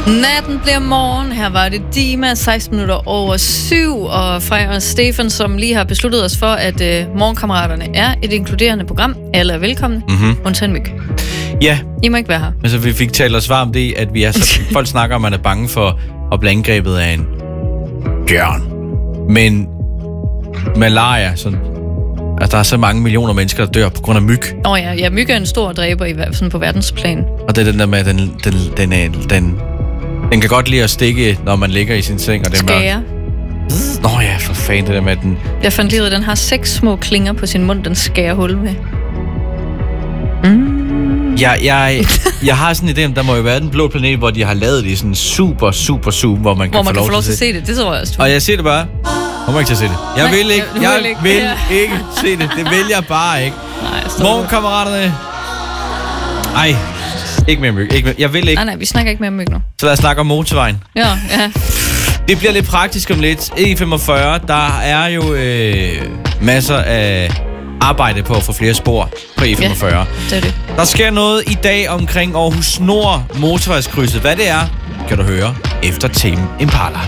Natten bliver morgen. Her var det Dima, 16 minutter over 7. Og Freja og Stefan, som lige har besluttet os for, at Morgenkammeraterne er et inkluderende program. Alle er velkomne. Undtagen Myg. Ja. I må ikke være her. Altså, vi fik talt os varmt det, at vi er så... folk snakker om, at man er bange for at blive angrebet af en bjørn. Men malaria, sådan... Altså, der er så mange millioner mennesker, der dør på grund af myg. Ja, myg er en stor dræber sådan på verdensplan. Og det er den der med, at den kan godt lide at stikke, når man ligger i sin seng. Og den skære. Nå ja, for fanden det der med, at den... Jeg fandt lige ud af, den har 6 små klinger på sin mund, den skærer hul med. Jeg har sådan en idé om, der må jo være den blå planet, hvor de har lavet det i sådan super zoom, hvor man kan få lov til at se det. Det tror jeg også. Og jeg siger det bare. Kommer ikke til at se det. Jeg vil ikke se det. Det vil jeg bare ikke. Morgenkammeraterne. Ej, ikke mere myg. Jeg vil ikke. Nej, vi snakker ikke mere myg nu. Så lad os snakke om motorvejen. Ja. Det bliver lidt praktisk om lidt. E45, der er jo masser af arbejde på at få flere spor på E45. Ja, det er det. Der sker noget i dag omkring Aarhus Nord motorvejskrydset. Hvad det er, kan du høre efter Tame Impala.